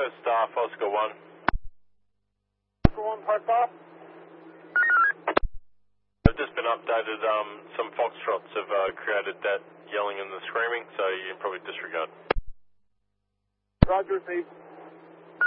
Staff, Oscar 1. Oscar 1, park off. I've just been updated, some foxtrots have created that yelling and the screaming, so you can probably disregard. Roger, received.